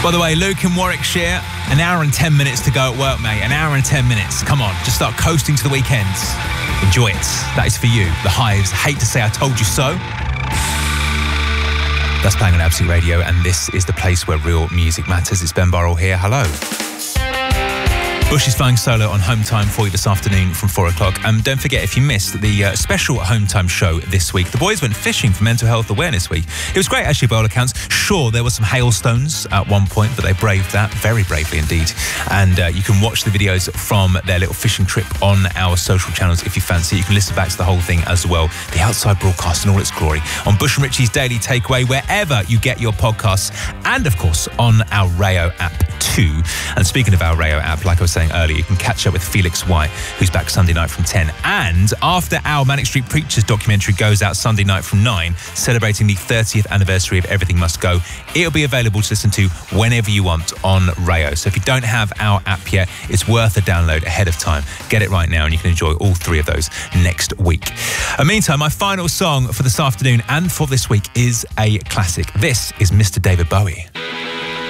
By the way, Luke in Warwickshire, an hour and 10 minutes to go at work, mate. An hour and 10 minutes. Come on, just start coasting to the weekends. Enjoy it. That is for you. The Hives, Hate to Say I Told You So. That's playing on Absolute Radio, and this is the place where real music matters. It's Ben Burrell here. Hello. Bush is flying solo on Home Time for you this afternoon from 4 o'clock. Don't forget, if you missed the special Home Time show this week, the boys went fishing for Mental Health Awareness Week. It was great, actually, by all accounts. Sure, there were some hailstones at one point, but they braved that very bravely indeed. And you can watch the videos from their little fishing trip on our social channels if you fancy. You can listen back to the whole thing as well. The outside broadcast in all its glory on Bush and Richie's Daily Takeaway, wherever you get your podcasts, and of course on our Rayo app too. And speaking of our Rayo app, like I was saying earlier, you can catch up with Felix White, who's back Sunday night from 10. And after our Manic Street Preachers documentary goes out Sunday night from 9, celebrating the 30th anniversary of Everything Must Go, it'll be available to listen to whenever you want on Rayo. So if you don't have our app yet, it's worth a download ahead of time. Get it right now and you can enjoy all three of those next week. Meantime, my final song for this afternoon and for this week is a classic. This is Mr. David Bowie.